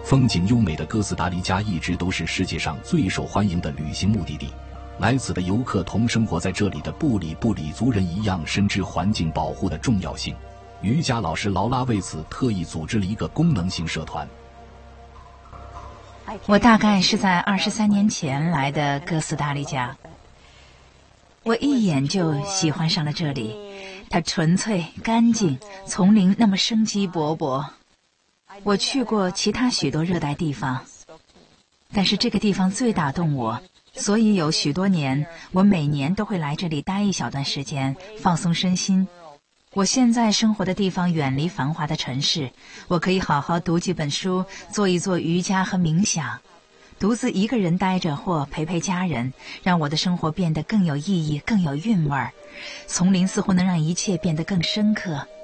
风景优美的哥斯达黎加一直都是世界上最受欢迎的旅行目的地，来此的游客同生活在这里的布里族人一样深知环境保护的重要性。瑜伽老师劳拉为此特意组织了一个功能性社团。 我大概是在23年前来的哥斯达黎加，我一眼就喜欢上了这里，它纯粹、干净，丛林那么生机勃勃。我去过其他许多热带地方，但是这个地方最打动我，所以有许多年，我每年都会来这里待一小段时间，放松身心。我现在生活的地方远离繁华的城市，我可以好好读几本书，做一做瑜伽和冥想，独自一个人待着或陪陪家人，让我的生活变得更有意义，更有韵味儿。丛林似乎能让一切变得更深刻。